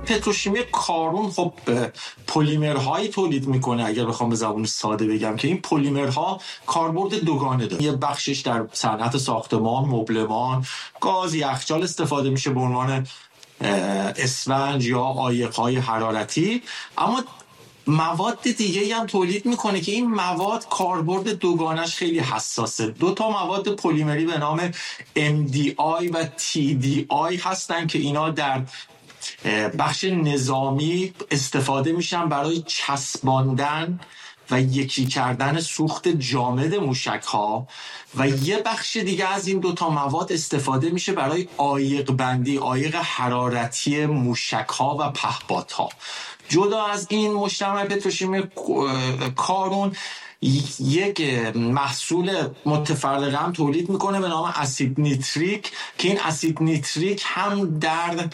پتروشیمی کارون خب پلیمرهایی تولید میکنه، اگر بخوام به زبان ساده بگم، که این پلیمرها کاربرد دوگانه داره. یه بخشش در صنعت ساختمان، مبلمان، گاز، یخچال استفاده میشه به عنوان اسفنج یا عایق‌های حرارتی، اما مواد دیگه هم تولید میکنه که این مواد کاربرد دوگانش خیلی حساسه. 2 تا مواد پلیمری به نام MDI و TDI هستن که اینا در بخش نظامی استفاده میشن برای چسباندن و یکی کردن سوخت جامد موشک‌ها، و یه بخش دیگه از این 2 تا مواد استفاده میشه برای عایق بندی، عایق حرارتی موشک‌ها و پهپادها. جدا از این، مجتمع پتروشیمی کارون یک محصول متفرقه هم تولید میکنه به نام اسید نیتریک، که این اسید نیتریک هم در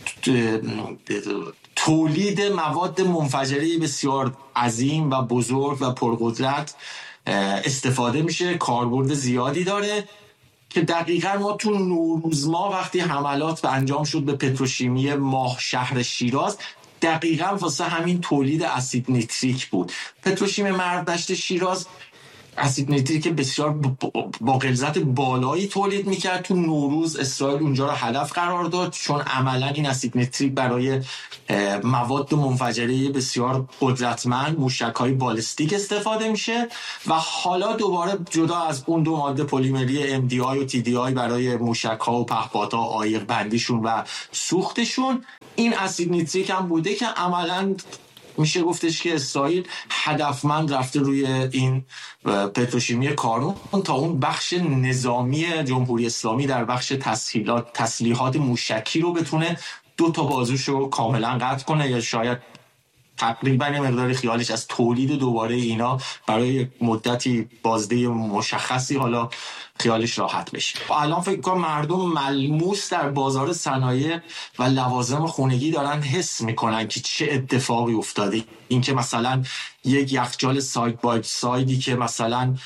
تولید مواد منفجره بسیار عظیم و بزرگ و پرقدرت استفاده میشه، کاربرد زیادی داره، که دقیقاً ما تو نوروز ماه وقتی حملات به انجام شد به پتروشیمی ماه شهر شیراز، دقیقاً واسه همین تولید اسید نیتریک بود. پتروشیمی مردشت شیراز اسید نیتریک بسیار با غلظت بالایی تولید میکرد. تو نوروز اسرائیل اونجا رو هدف قرار داد، چون عملاً این اسید نیتریک برای مواد منفجره بسیار قدرتمند، موشک‌های بالستیک استفاده میشه، و حالا دوباره جدا از اون 2 ماده پلیمری MDI و TDI برای موشک‌ها و پهپادها، عایق بندیشون و سوختشون، این اسید نیتریک هم بوده که عملاً میشه گفتش که اسرائیل هدفمند رفته روی این پتروشیمی کارون تا اون بخش نظامی جمهوری اسلامی در بخش تسلیحات موشکی رو بتونه 2 تا بازوشو کاملا قطع کنه، یا شاید تقریبا یه مقدار خیالش از تولید دوباره اینا برای مدتی بازده مشخصی حالا خیالش راحت بشه. الان فکر کنم مردم ملموس در بازار صنایع و لوازم خانگی دارن حس میکنن که چه اتفاقی افتاده. این که مثلا یک یخچال ساید بای سایدی که مثلا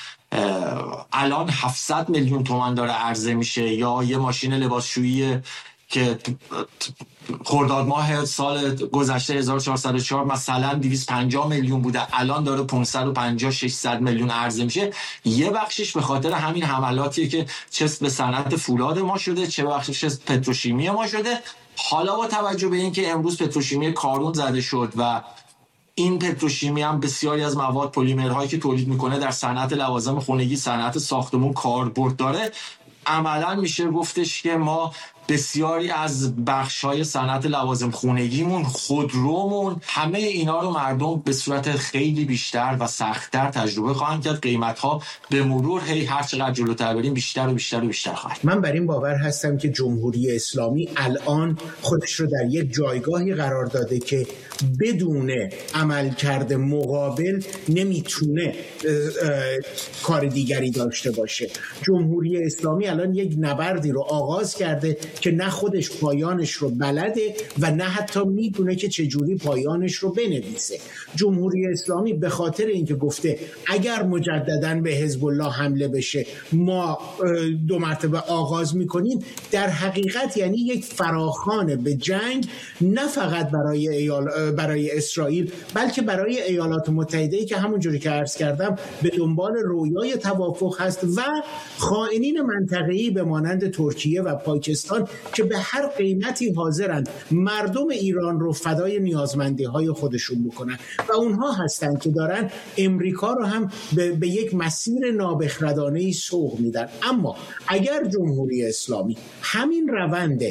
الان 700 میلیون تومان داره عرضه میشه، یا یه ماشین لباسشویی که خرداد ماه سال گذشته 1404 مثلا 250 میلیون بوده، الان داره 550 600 میلیون عرضه میشه، یه بخشش به خاطر همین حملاتیه که چه به صنعت فولاد ما شده، چه بخشش پتروشیمی ما شده. حالا با توجه به اینکه امروز پتروشیمی کارون زده شد و این پتروشیمی هم بسیاری از مواد پلیمرهایی که تولید میکنه در صنعت لوازم خانگی، صنعت ساختمون کاربرد داره، عملا میشه گفتش که ما بسیاری از بخش‌های صنعت لوازم خانگیمون، خودرومون، همه اینا رو مردم به صورت خیلی بیشتر و سخت‌تر تجربه خواهند کرد. قیمت‌ها به مرور هر چقدر جلوتر بریم بیشتر و بیشتر و بیشتر خواهد. من بر این باور هستم که جمهوری اسلامی الان خودش رو در یک جایگاهی قرار داده که بدون عملکرد مقابل نمیتونه کار دیگری داشته باشه. جمهوری اسلامی الان یک نبردی رو آغاز کرده که نه خودش پایانش رو بلده و نه حتی میدونه که چجوری پایانش رو بنویسه. جمهوری اسلامی به خاطر اینکه گفته اگر مجدداً به حزب الله حمله بشه ما 2 مرتبه آغاز میکنیم، در حقیقت یعنی یک فراخوان به جنگ، نه فقط برای اسرائیل بلکه برای ایالات متحده که همونجوری که عرض کردم به دنبال رویای توافق هست و خائنین منطقه‌ای به مانند ترکیه و پاکستان که به هر قیمتی حاضرند مردم ایران رو فدای نیازمندی‌های خودشون بکنن و اونها هستن که دارن امریکا رو هم به یک مسیر نابخردانه‌ای سوق میدن. اما اگر جمهوری اسلامی همین روند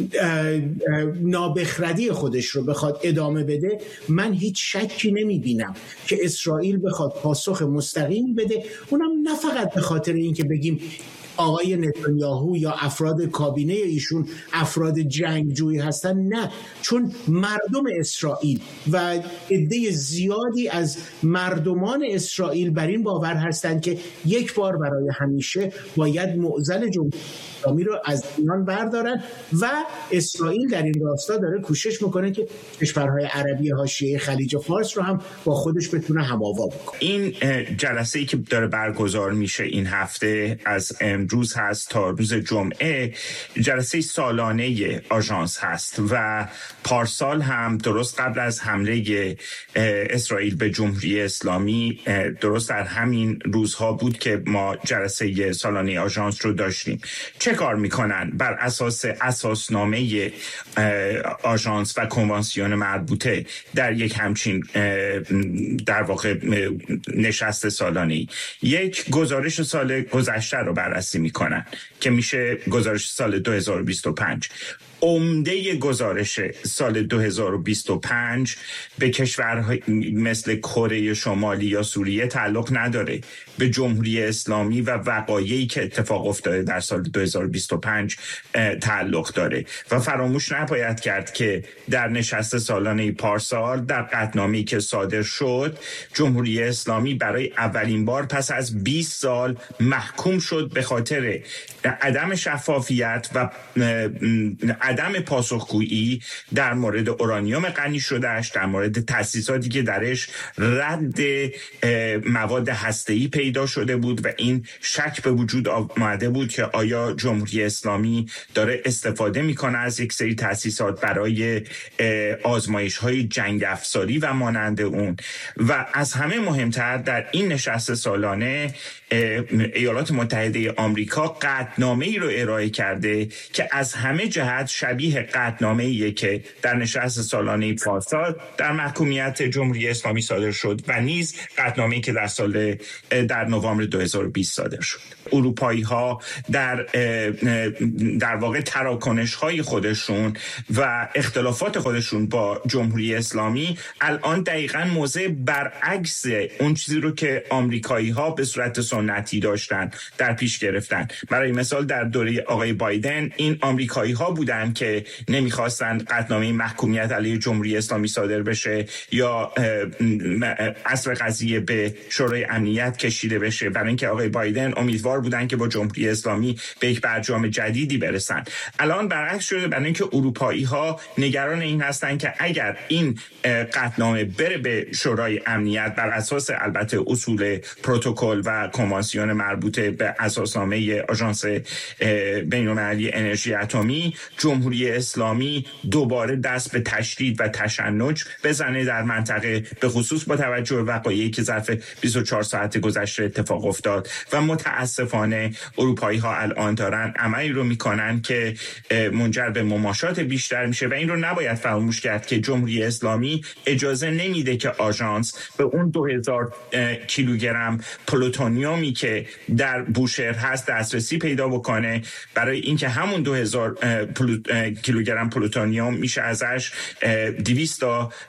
نابخردی خودش رو بخواد ادامه بده، من هیچ شکی نمیبینم که اسرائیل بخواد پاسخ مستقیم بده، اونم نه فقط به خاطر اینکه بگیم آقای نتانیاهو یا افراد کابینه ایشون افراد جنگجویی هستن، نه، چون مردم اسرائیل و عده زیادی از مردمان اسرائیل بر این باور هستند که یک بار برای همیشه باید معضل اسلامی رو از ایران بردارن و اسرائیل در این راستا داره کوشش میکنه که کشورهای عربی حاشیه خلیج فارس رو هم با خودش بتونه هم‌آوا بکنه. این جلسه‌ای که داره برگزار میشه این هفته از امروز هست تا روز جمعه، جلسه سالانه آژانس هست و پارسال هم درست قبل از حمله اسرائیل به جمهوری اسلامی درست در همین روزها بود که ما جلسه سالانه آژانس رو داشتیم. چه کار میکنن؟ بر اساس اساسنامه آژانس و کنوانسیون مربوطه در یک همچین در واقع نشست سالانه یک گزارش سال گذشته رو بررسی میکنن که میشه گزارش سال 2025. عمده گزارش سال 2025 به کشورهای مثل کره شمالی یا سوریه تعلق نداره، به جمهوری اسلامی و وقایعی که اتفاق افتاده در سال 2025 تعلق داره و فراموش نباید کرد که در نشست سالانه پارسال در قطعنامه‌ای که صادر شد، جمهوری اسلامی برای اولین بار پس از 20 سال محکوم شد به خاطر عدم شفافیت و عدم پاسخگویی در مورد اورانیوم غنی شدهش، در مورد تأسیساتی که درش رد مواد هسته‌ای پیدا شده بود و این شک به وجود آمده بود که آیا جمهوری اسلامی داره استفاده میکنه از یک سری تأسیسات برای آزمایش‌های جنگ افزاری و مانند اون. و از همه مهمتر در این نشست سالانه ایالات متحده آمریکا قطعنامه‌ای رو ارائه کرده که از همه جهت شبیه قطعنامه‌ایه که در نشست سالانه پارسال در محکومیت جمهوری اسلامی صادر شد و نیز قطعنامه‌ای که در نوامبر 2020 صادر شد. اروپایی‌ها در واقع تراکنش‌های خودشون و اختلافات خودشون با جمهوری اسلامی الان دقیقاً موضع برعکس اون چیزی رو که آمریکایی‌ها به صورت سنتی داشتن در پیش گرفتن. برای مثال در دوره آقای بایدن این آمریکایی‌ها بودن که نمی‌خواستن قطعنامه محکومیت علیه جمهوری اسلامی صادر بشه یا اصل قضیه به شورای امنیت کشیده بشه، برای اینکه آقای بایدن امیدوار بودن که با جمهوری اسلامی به یک برجام جدیدی برسن. الان برعکس شده، برای اینکه اروپایی‌ها نگران این هستن که اگر این قطعنامه بره به شورای امنیت بر اساس البته اصول پروتکل و کنوانسیون مربوطه به اساسنامه آژانس بین‌المللی انرژی اتمی، جمهوری اسلامی دوباره دست به تشدید و تشنج بزنه در منطقه، به خصوص با توجه به وقایعی که ظرف 24 ساعت گذشته اتفاق افتاد و متاسفانه اروپایی ها الان دارن عملی رو میکنن که منجر به مماشات بیشتر میشه و این رو نباید فراموش کرد که جمهوری اسلامی اجازه نمیده که آژانس به اون 2000 کیلوگرم پلوتونیومی که در بوشهر هست دسترسی پیدا بکنه، برای اینکه همون 2000 کیلوگرم پلوتونیوم میشه ازش 200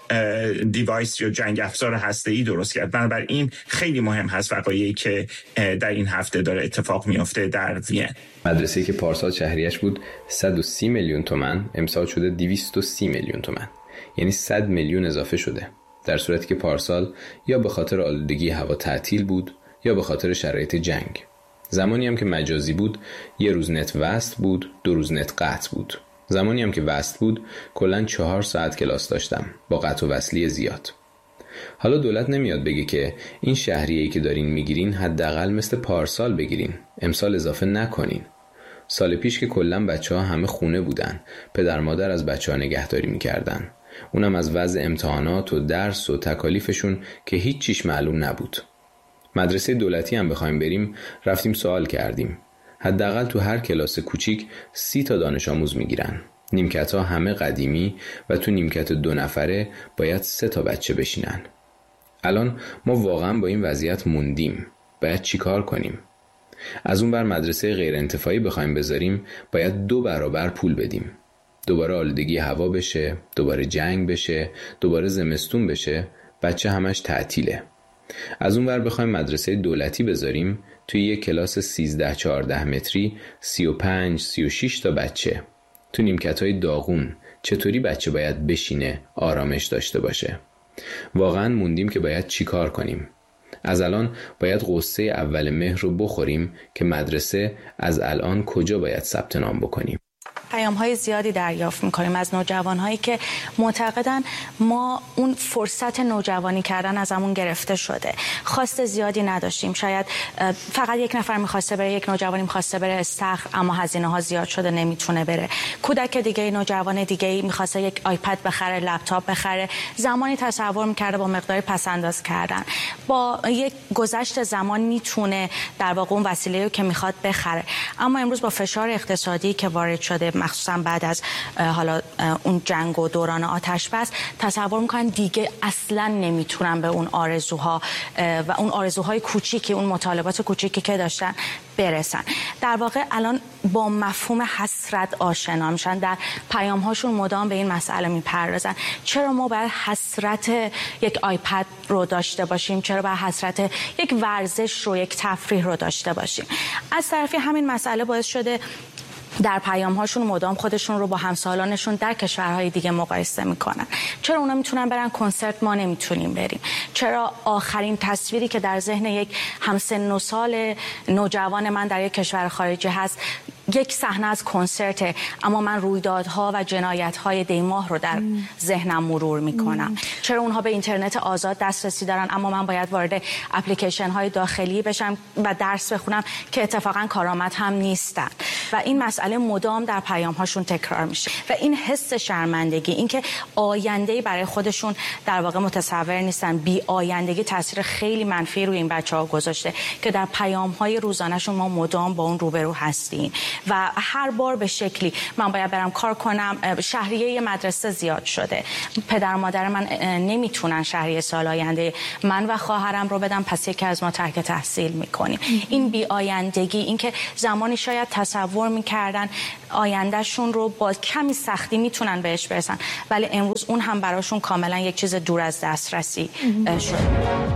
دیوایس یا جنگ افزار هسته‌ای درست کرد. بنابراین خیلی مهم هست وقایعی که در این هفته داره اتفاق میفته در وین. مدرسه‌ای که پارسال شهریش بود 130 میلیون تومان امسال شده 230 میلیون تومان، یعنی 100 میلیون اضافه شده، در صورتی که پارسال یا به خاطر آلودگی هوا تعطیل بود یا به خاطر شرایط جنگ. زمانی هم که مجازی بود یه روز نت وصل بود، 2 روز نت قطع بود. زمانی هم که وصل بود کلاً 4 ساعت کلاس داشتم با قطع و وصلی زیاد. حالا دولت نمیاد بگه که این شهریه‌ای که دارین میگیرین حداقل مثل پارسال بگیرین، امسال اضافه نکنین. سال پیش که کلاً بچه‌ها همه خونه بودن، پدر مادر از بچه‌ها نگهداری میکردن، اونم از وضع امتحانات و درس و تکالیفشون که هیچ چیش معلوم نبود. مدرسه دولتی هم بخوایم بریم، رفتیم سوال کردیم، حداقل تو هر کلاس کوچیک 30 تا دانش آموز میگیرن. نیمکت‌ها همه قدیمی و تو نیمکت 2 نفره باید 3 تا بچه بشینن. الان ما واقعا با این وضعیت موندیم. باید چی کار کنیم؟ از اون بر مدرسه غیر انتفاعی بخوایم بذاریم باید 2 برابر پول بدیم. دوباره آلودگی هوا بشه، دوباره جنگ بشه، دوباره زمستون بشه، بچه همش تعطیله. از اون ور بخوایم مدرسه دولتی بذاریم، توی یک کلاس 13-14 متری 35-36 تا بچه. تو نیمکت‌های داغون چطوری بچه باید بشینه آرامش داشته باشه؟ واقعا موندیم که باید چی کار کنیم. از الان باید غصه اول مهر رو بخوریم که مدرسه از الان کجا باید ثبت نام بکنیم. پیام‌های زیادی دریافت می‌کنیم از نوجوان‌هایی که معتقدن ما اون فرصت نوجوانی کردن ازمون گرفته شده. خواست زیادی نداشتیم. شاید فقط یک نفر می‌خواسته بره، یک نوجوانی می‌خواسته بره استخر، اما هزینه‌ها زیاد شده نمیتونه بره. کودک دیگه، نوجوان دیگه می‌خواسته یک آیپد بخره، لپتاپ بخره. زمانی تصور می‌کرده با مقداری پس‌انداز کردن با یک گذشت زمان میتونه در واقع اون وسیله‌ای که می‌خواد بخره. اما امروز با فشار اقتصادی که وارد شده، مخصوصا بعد از حالا اون جنگ و دوران آتش بس، تصور میکنن دیگه اصلا نمیتونن به اون آرزوها و اون آرزوهای کوچیکی، اون مطالبات کوچیکی که داشتن برسن. در واقع الان با مفهوم حسرت آشنا میشن، در پیام‌هاشون مدام به این مسئله میپردازن. چرا ما باید حسرت یک آیپد رو داشته باشیم؟ چرا باید حسرت یک ورزش رو، یک تفریح رو داشته باشیم؟ از طرفی همین مسئله باعث شده در پیام‌هاشون مدام خودشون رو با همسالانشون در کشورهای دیگه مقایسه میکنن. چرا اونا میتونن برن کنسرت، ما نمیتونیم بریم؟ چرا آخرین تصویری که در ذهن یک همسن و سال نوجوان من در یک کشور خارجی هست یک صحنه از کنسرت، اما من رویدادها و جنایت‌های دیماه رو در ذهنم مرور میکنم؟ چرا اونها به اینترنت آزاد دسترسی دارن اما من باید وارد اپلیکیشن‌های داخلی بشم و درس بخونم که اتفاقا کارآمد هم نیستن؟ و این مسئله مدام در پیام‌هاشون تکرار میشه و این حس شرمندگی، اینکه آینده‌ای برای خودشون در واقع متصور نیستن، بی آیندگی تاثیر خیلی منفی روی این بچه‌ها گذاشته که در پیام‌های روزانه‌شون ما مدام با اون روبرو هستیم و هر بار به شکلی من باید برم کار کنم. شهریه مدرسه زیاد شده، پدر و مادر من نمیتونن شهریه سال آینده من و خواهرم رو بدم، پس یکی از ما ترک تحصیل میکنیم. این بی آیندگی، اینکه زمانی شاید تصور میکردن آیندهشون رو با کمی سختی میتونن بهش برسن، ولی امروز اون هم براشون کاملا یک چیز دور از دسترسی شده.